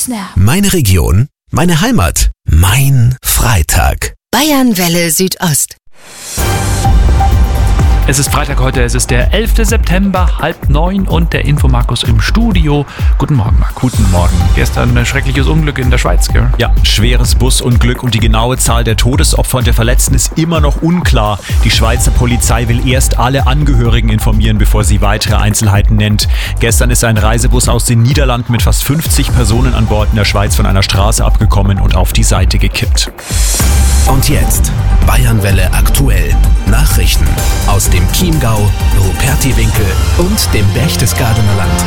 Snap. Meine Region, meine Heimat, mein Freitag. Bayernwelle Südost. Es ist Freitag heute, es ist der 11. September, 8:30 und der Infomarkus im Studio. Guten Morgen, Marc. Guten Morgen. Gestern ein schreckliches Unglück in der Schweiz, gell? Ja, schweres Busunglück und die genaue Zahl der Todesopfer und der Verletzten ist immer noch unklar. Die Schweizer Polizei will erst alle Angehörigen informieren, bevor sie weitere Einzelheiten nennt. Gestern ist ein Reisebus aus den Niederlanden mit fast 50 Personen an Bord in der Schweiz von einer Straße abgekommen und auf die Seite gekippt. Und jetzt Bayernwelle aktuell. Nachrichten aus dem Chiemgau, Rupertiwinkel und dem Berchtesgadener Land.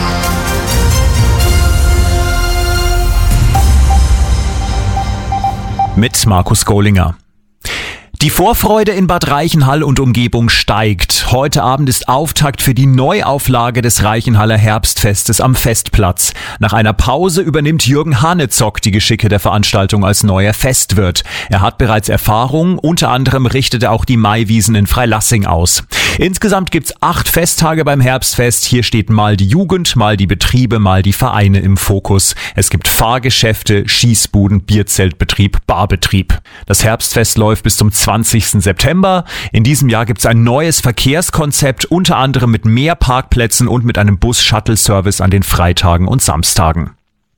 Mit Markus Golinger. Die Vorfreude in Bad Reichenhall und Umgebung steigt. Heute Abend ist Auftakt für die Neuauflage des Reichenhaller Herbstfestes am Festplatz. Nach einer Pause übernimmt Jürgen Hanezock die Geschicke der Veranstaltung als neuer Festwirt. Er hat bereits Erfahrung, unter anderem richtet er auch die Maiwiesen in Freilassing aus. Insgesamt gibt's 8 Festtage beim Herbstfest. Hier steht mal die Jugend, mal die Betriebe, mal die Vereine im Fokus. Es gibt Fahrgeschäfte, Schießbuden, Bierzeltbetrieb, Barbetrieb. Das Herbstfest läuft bis zum 20. September. In diesem Jahr gibt es ein neues Verkehrskonzept, unter anderem mit mehr Parkplätzen und mit einem Bus-Shuttle-Service an den Freitagen und Samstagen.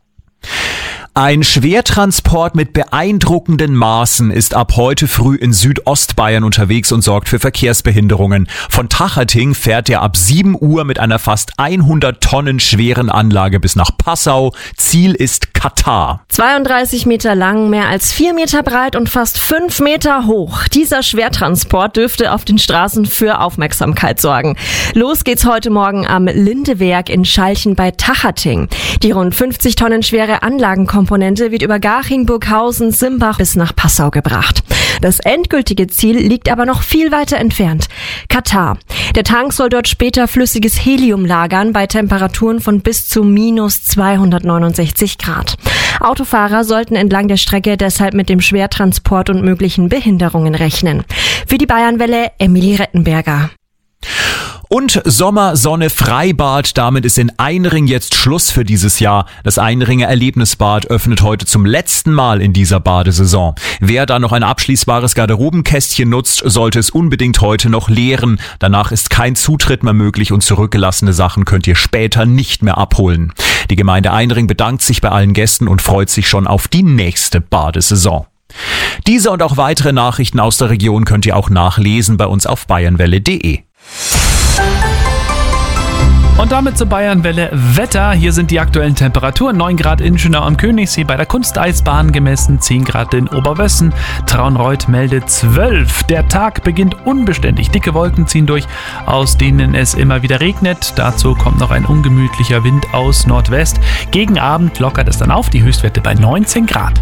Ein Schwertransport mit beeindruckenden Maßen ist ab heute früh in Südostbayern unterwegs und sorgt für Verkehrsbehinderungen. Von Tachating fährt er ab 7 Uhr mit einer fast 100 Tonnen schweren Anlage bis nach Passau. Ziel ist Katar. 32 Meter lang, mehr als 4 Meter breit und fast 5 Meter hoch. Dieser Schwertransport dürfte auf den Straßen für Aufmerksamkeit sorgen. Los geht's heute Morgen am Lindewerk in Schalchen bei Tachating. Die rund 50 Tonnen schwere Anlagenkomponente wird über Garching, Burghausen, Simbach bis nach Passau gebracht. Das endgültige Ziel liegt aber noch viel weiter entfernt. Katar. Der Tank soll dort später flüssiges Helium lagern bei Temperaturen von bis zu minus 269 Grad. Autofahrer sollten entlang der Strecke deshalb mit dem Schwertransport und möglichen Behinderungen rechnen. Für die Bayernwelle Emilie Rettenberger. Und Sommer, Sonne, Freibad. Damit ist in Einring jetzt Schluss für dieses Jahr. Das Einringer Erlebnisbad öffnet heute zum letzten Mal in dieser Badesaison. Wer da noch ein abschließbares Garderobenkästchen nutzt, sollte es unbedingt heute noch leeren. Danach ist kein Zutritt mehr möglich und zurückgelassene Sachen könnt ihr später nicht mehr abholen. Die Gemeinde Einring bedankt sich bei allen Gästen und freut sich schon auf die nächste Badesaison. Diese und auch weitere Nachrichten aus der Region könnt ihr auch nachlesen bei uns auf bayernwelle.de. Und damit zur Bayernwelle Wetter. Hier sind die aktuellen Temperaturen. 9 Grad in Schönau am Königssee, bei der Kunsteisbahn gemessen 10 Grad in Oberwössen. Traunreut meldet 12. Der Tag beginnt unbeständig. Dicke Wolken ziehen durch, aus denen es immer wieder regnet. Dazu kommt noch ein ungemütlicher Wind aus Nordwest. Gegen Abend lockert es dann auf, die Höchstwerte bei 19 Grad.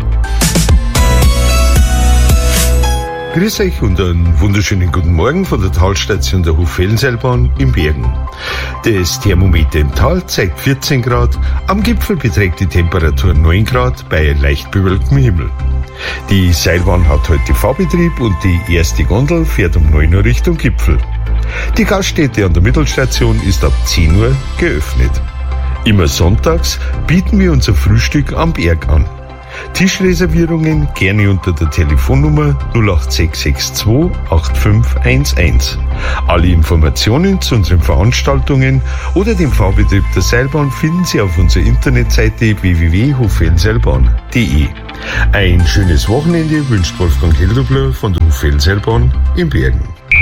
Grüß euch und einen wunderschönen guten Morgen von der Talstation der Hoffelsenseilbahn in Bergen. Das Thermometer im Tal zeigt 14 Grad, am Gipfel beträgt die Temperatur 9 Grad bei leicht bewölktem Himmel. Die Seilbahn hat heute Fahrbetrieb und die erste Gondel fährt um 9 Uhr Richtung Gipfel. Die Gaststätte an der Mittelstation ist ab 10 Uhr geöffnet. Immer sonntags bieten wir unser Frühstück am Berg an. Tischreservierungen gerne unter der Telefonnummer 08662 8511. Alle Informationen zu unseren Veranstaltungen oder dem Fahrbetrieb der Seilbahn finden Sie auf unserer Internetseite www.hoffelsenseilbahn.de. Ein schönes Wochenende wünscht Wolfgang Hildobler von der Hoffelsenseilbahn in Bergen.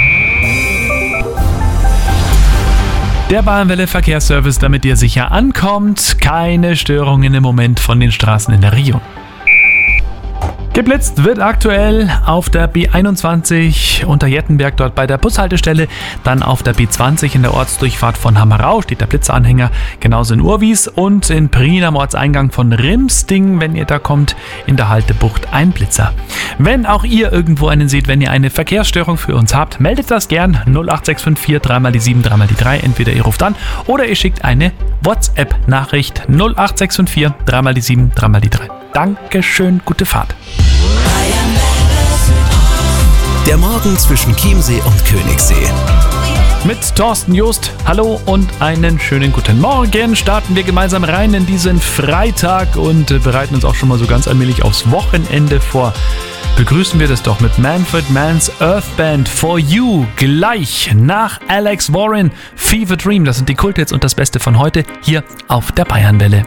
Der Bayernwelle Verkehrsservice, damit ihr sicher ankommt. Keine Störungen im Moment von den Straßen in der Region. Geblitzt wird aktuell auf der B21 unter Jettenberg, dort bei der Bushaltestelle. Dann auf der B20 in der Ortsdurchfahrt von Hammerau steht der Blitzanhänger. Genauso in Urwies und in Prien am Ortseingang von Rimsting, wenn ihr da kommt, in der Haltebucht ein Blitzer. Wenn auch ihr irgendwo einen seht, wenn ihr eine Verkehrsstörung für uns habt, meldet das gern 08654 3x7 3x3. Entweder ihr ruft an oder ihr schickt eine WhatsApp-Nachricht 08654 3x7 3x3. Dankeschön, gute Fahrt. Der Morgen zwischen Chiemsee und Königssee. mit Thorsten Joost. Hallo und einen schönen guten Morgen. Starten wir gemeinsam rein in diesen Freitag und bereiten uns auch schon mal so ganz allmählich aufs Wochenende vor. Begrüßen wir das doch mit Manfred Mann's Earth Band For You gleich nach Alex Warren, Fever Dream. Das sind die Kulthits und das Beste von heute hier auf der Bayernwelle.